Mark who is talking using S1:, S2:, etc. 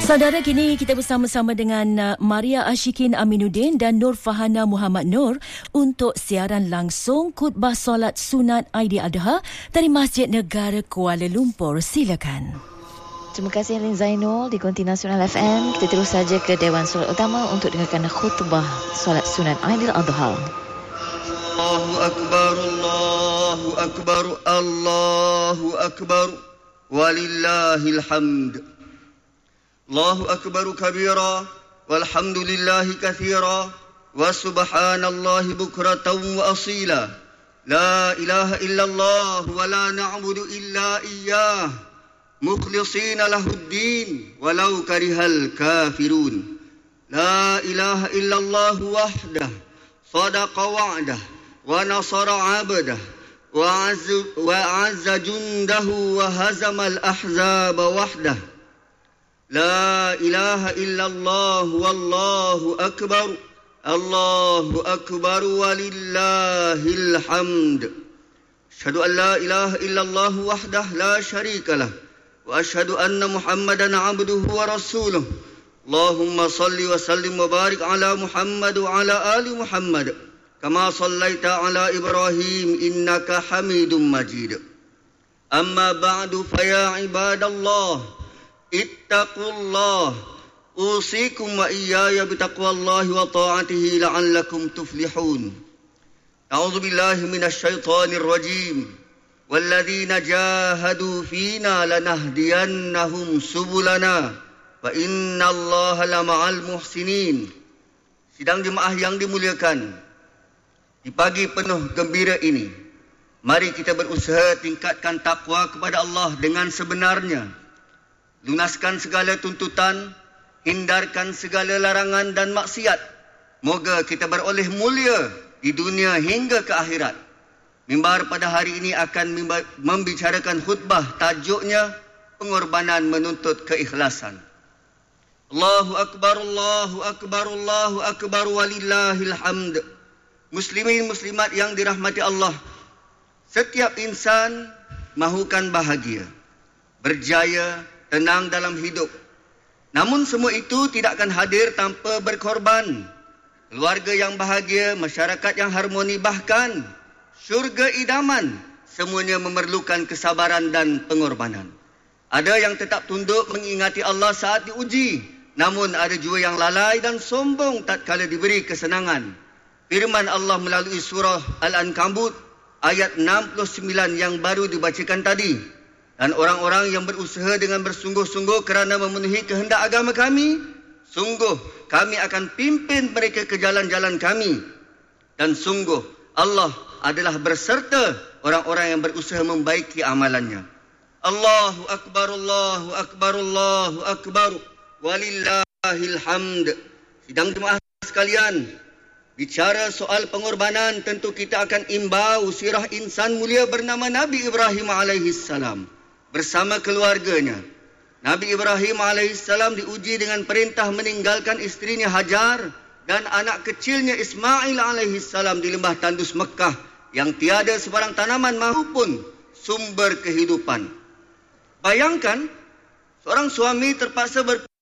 S1: Saudara, kini kita bersama-sama dengan Maria Ashikin Aminuddin dan Nur Fahana Muhammad Nur untuk siaran langsung khutbah solat sunat Aidiladha dari Masjid Negara Kuala Lumpur. Silakan.
S2: Terima kasih Alin Zainul di Konti Nasional FM. Kita terus saja ke Dewan Solat Utama untuk dengarkan khutbah solat sunat Aidiladha.
S3: Allahu Akbar, Allahu Akbar, Allahu Akbar, walillahil hamd. Allahu Akbar kabira, walhamdulillahi kathira, wa subhanallahi bukratan wa asila. La ilaha illallah, wa la na'budu illa iyyah, mukhlisina lahuddin, walau karihal kafirun. La ilaha illallah wahdah, sadaqa wa'dah, wa nasara abdah, wa azza jundahu, wa hazamal ahzaba wahdah. La ilaha illallah wallahu akbar, Allahu akbar walillahil hamd. Asyhadu an la ilaha illallah wahdah la syarikalah, wa asyhadu anna Muhammadan abduhu wa rasuluh. Allahumma salli wa sallim wa barik ala Muhammad wa ala ali Muhammad kama sallaita ala Ibrahim innaka Hamidum Majid. Amma ba'du fa ya ibadallah, ittaqullah, usikum wa iyaya bitaqwallahi wa ta'atihi la'allakum tuflihun. A'udzu billahi minasyaitonir rajim. Walladzina jahadu fina lanahdiyannahum subulana wa innallaha lama'al muhsinin. Sidang jemaah yang dimuliakan, di pagi penuh gembira ini, mari kita berusaha tingkatkan takwa kepada Allah dengan sebenarnya. Lunaskan segala tuntutan, hindarkan segala larangan dan maksiat. Moga kita beroleh mulia di dunia hingga ke akhirat. Mimbar pada hari ini akan membicarakan khutbah, tajuknya pengorbanan menuntut keikhlasan. Allahu Akbar, Allahu Akbar, Allahu Akbar, walillahil hamd. Muslimin muslimat yang dirahmati Allah, setiap insan mahukan bahagia, berjaya, tenang dalam hidup. Namun semua itu tidak akan hadir tanpa berkorban. Keluarga yang bahagia, masyarakat yang harmoni, bahkan syurga idaman, semuanya memerlukan kesabaran dan pengorbanan. Ada yang tetap tunduk mengingati Allah saat diuji, namun ada juga yang lalai dan sombong tatkala diberi kesenangan. Firman Allah melalui surah Al-Ankabut ayat 69 yang baru dibacakan tadi. Dan orang-orang yang berusaha dengan bersungguh-sungguh kerana memenuhi kehendak agama kami, sungguh kami akan pimpin mereka ke jalan-jalan kami. Dan sungguh Allah adalah berserta orang-orang yang berusaha membaiki amalannya. Allahu Akbar, Allahu Akbar, Allahu Akbar, walillahil hamd. Sidang jemaah sekalian, bicara soal pengorbanan, tentu kita akan imbau sirah insan mulia bernama Nabi Ibrahim alaihissalam. Bersama keluarganya, Nabi Ibrahim AS diuji dengan perintah meninggalkan isterinya Hajar dan anak kecilnya Ismail AS di lembah tandus Mekah yang tiada sebarang tanaman maupun sumber kehidupan. Bayangkan, seorang suami terpaksa